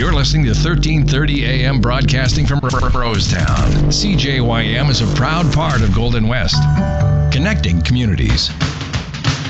You're listening to 1330 AM broadcasting from Rosetown. CJYM is a proud part of Golden West, connecting communities.